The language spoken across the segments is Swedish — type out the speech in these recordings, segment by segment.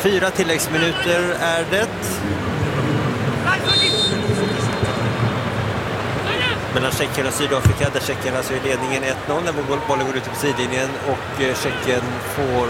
4 tilläggsminuter är det. Mellan Tjeckien och Sydafrika, där Tjeckien alltså i ledningen 1-0 när bollen går ut på sidlinjen och Tjeckien får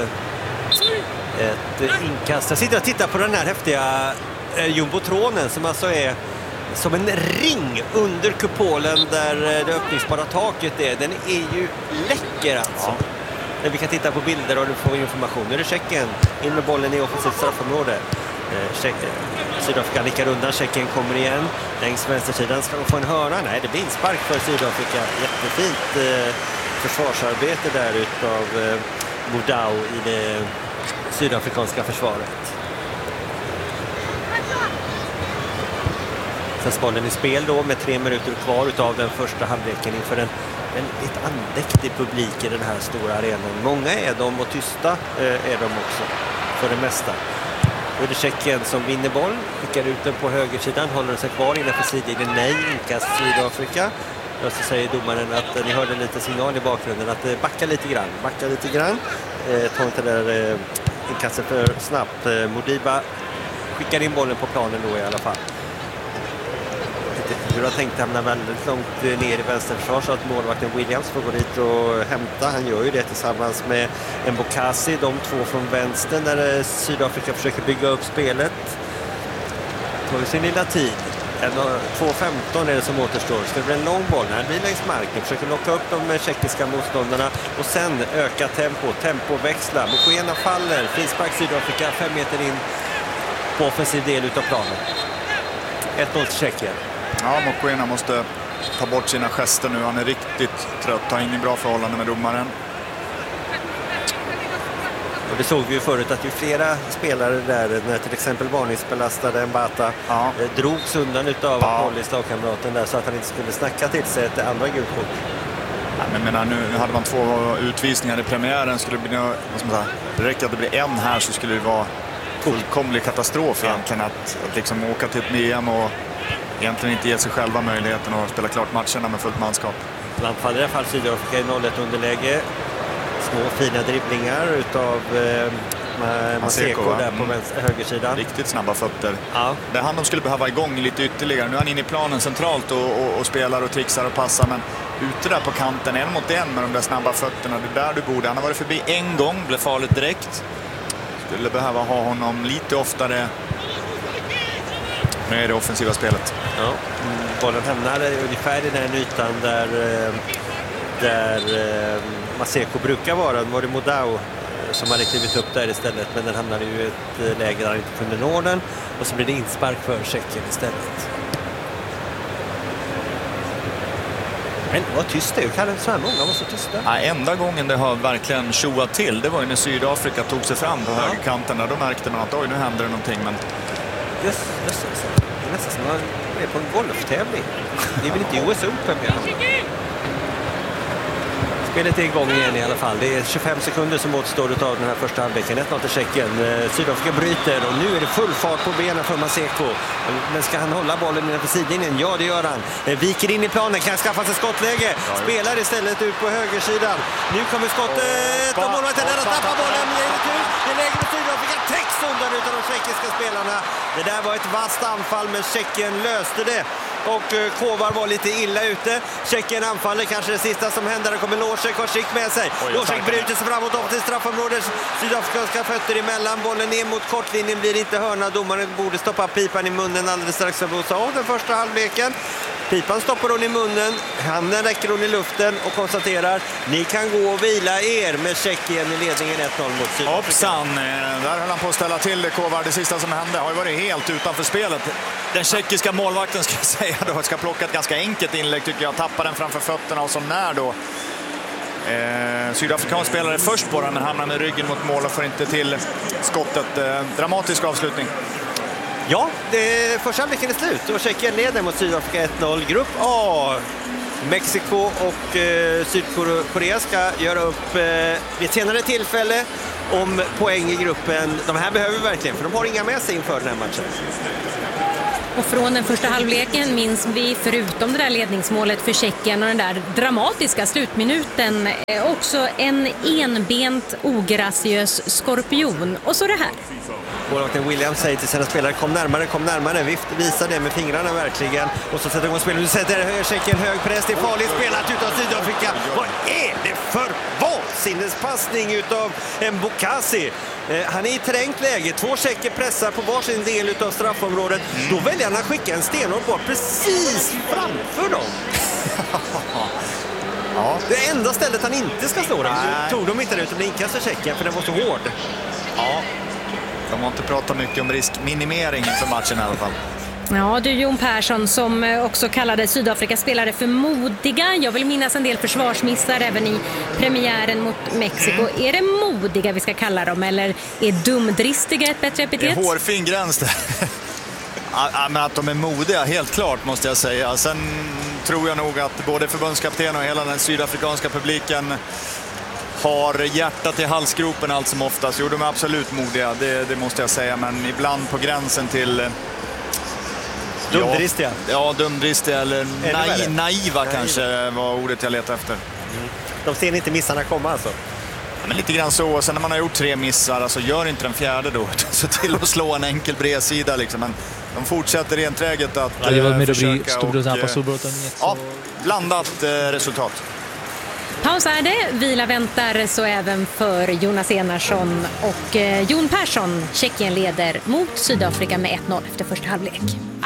ett inkast. Jag sitter och tittar på den här häftiga jumbotronen som alltså är som en ring under kupolen där det öppningsbara taket är. Den är ju läcker alltså. När vi kan titta på bilder och du får information. Nu är det Tjeckien in med bollen i offensivt straffområde. Sydafrika nickar undan, Tjeckien kommer igen. Längs vänstersidan ska de få en hörna. Nej, det blir inspark för Sydafrika. Jättefint försvarsarbete där utav Modau i det sydafrikanska försvaret. Sen bollen i spel då med 3 minuter kvar utav den första halvleken inför en lite andäktig publik i den här stora arenan. Många är de och tysta är de också för det mesta. Då är det Tjeckien som vinner boll, skickar ut den på högersidan, håller sig kvar innanför sidlinjen. Nej, inkast Sydafrika. Och så säger domaren att ni hörde lite signal i bakgrunden att backa lite grann. Ta inte där inkastet för snabbt. Modiba skickar in bollen på planen då i alla fall. Du har tänkt hamna väldigt långt ner i vänsterförsvar så att målvakten Williams får gå dit och hämta. Han gör ju det tillsammans med Mbokasi, de två från vänster när Sydafrika försöker bygga upp spelet. Tar vi sin lilla tid. 2.15 är det som återstår. Ska det bli en lång boll? Här blir längs marken. Försöker locka upp de tjeckiska motståndarna och sen öka tempoväxla. Mokoena faller. Frispark Sydafrika 5 meter in på offensiv del utav planen. 1-0 till Tjeckien. Ja, Mokoena måste ta bort sina gester nu. Han är riktigt trött. Har ingen bra förhållande med domaren. Och det såg vi ju förut att ju flera spelare där, när till exempel varningsbelastade Mbata drogs undan utav Hollis lagkamraten där så att han inte skulle snacka till sig ett andra gult kort. Ja, men menar, nu hade man 2 utvisningar i premiären. Skulle det bli det räcker att det blir en här så skulle det vara fullkomlig katastrof egentligen att liksom åka till ett VM och egentligen inte ge sig själva möjligheten att spela klart matcherna med fullt manskap. Landfall i alla fall Sydafrika i 0-1 underläge. Små fina dribblingar utav Maseko där på högersidan. Riktigt snabba fötter. Ja. Det är han de skulle behöva igång lite ytterligare. Nu är han inne i planen centralt och spelar och trixar och passar. Men ute där på kanten, 1 mot 1 med de där snabba fötterna. Det är där du borde. Han har varit förbi en gång, blev farligt direkt. Skulle behöva ha honom lite oftare med det offensiva spelet. Ja, bollen hamnar ungefär i den ytan där Maseko brukar vara. Nu var det Modau som hade klivit upp där istället, men den hamnade ju i ett läge där han inte kunde nå den och så blir det inspark för Tjeckien istället. Men vad tyst det är ju, kan så här många vara så tysta? Ja, enda gången det har verkligen tjoat till, det var ju när Sydafrika tog sig fram på högerkanten. Då märkte man att oj, nu händer det någonting. Men just. Det är nästan som man är på en golftävling. Det är väl inte US Open med. Spelet är igång igen i alla fall. Det är 25 sekunder som återstår av den här första halvleken. 1-0 till Tjeckien. Sydafrika bryter och nu är det full fart på benen för Maseko. Men ska han hålla bollen innanför sidlinjen? Ja, det gör han. Viker in i planen, kan skaffa sig skottläge. Spelar istället ut på högersidan. Nu kommer skottet och målvakten där och tappar bollen. Det är läge med Sydafrika. Täcks undan utav de tjeckiska spelarna. Det där var ett vasst anfall, men Tjeckien löste det. Och Kovar var lite illa ute. Tjeckien anfaller, kanske det sista som händer. Det kommer Losek, har Schick med sig. Losek bryter sig framåt upp till straffområdet. Sydafrikanska fötter emellan. Bollen ner mot kortlinjen, blir inte hörna. Domaren borde stoppa pipan i munnen alldeles strax för att blåsa av den första halvleken. Pipan stoppar hon i munnen, handen räcker hon i luften och konstaterar: ni kan gå och vila er med Tjeckien i ledningen 1-0 mot Sydafrika. Hoppsan, där höll han på att ställa till det. Kovar, det sista som hände har ju varit helt utanför spelet. Den tjeckiska målvakten ska jag säga då ska plocka ett ganska enkelt inlägg tycker jag. Tappar den framför fötterna och som när då Sydafrikansk spelare först på den men hamnar med ryggen mot mål och får inte till skottet. Dramatisk avslutning. Ja, första halvleken är slut och Tjeckien leder mot Sydafrika 1-0. Grupp A. Mexiko och Sydkorea ska göra upp vid ett senare tillfälle om poäng i gruppen. De här behöver vi verkligen, för de har inga med sig inför den här matchen. Och från den första halvleken minns vi, förutom det där ledningsmålet för Tjeckien och den där dramatiska slutminuten, också en enbent ograciös skorpion. Och så det här. Målvakten Williams säger till sina spelare, kom närmare, visa det med fingrarna verkligen. Och så sätter igång spelet, nu sätter Tjeckien hög press, det är farligt spelat utav Sydafrika. Vad är det för vansinnespassning utav Mbokasi? Han är i trängt läge, 2 tjecker pressar på varsin del utav straffområdet. Då väljer han att skicka en stenhård boll precis framför dem. Ja. Det enda stället han inte ska slå den. Tog de inte det utan inkast för Tjeckien för den var så hård. Ja. De har inte pratat mycket om riskminimering för matchen i alla fall. Ja, du Jon Persson som också kallade Sydafrikas spelare för modiga. Jag vill minnas en del försvarsmissar även i premiären mot Mexiko. Är det modiga vi ska kalla dem eller är dumdristiga ett bättre epitet? Det är hårfin gräns där. Men att de är modiga, helt klart måste jag säga. Sen tror jag nog att både förbundskapten och hela den sydafrikanska publiken har hjärtat i halsgropen allt som oftast. Jo, de är absolut modiga, det måste jag säga. Men ibland på gränsen till... Dumdristiga? Ja, dumdristiga eller naiva kanske var ordet jag letade efter. De ser inte missarna komma alltså? Ja, men lite grann så. Sen när man har gjort 3 missar, alltså gör inte den 4:e då. Så till att slå en enkel bredsida liksom. Men de fortsätter enträget att försöka och... blandat resultat. Paus är det, vila väntar så även för Jonas Enarsson och Jon Persson. Tjeckien leder mot Sydafrika med 1-0 efter första halvlek.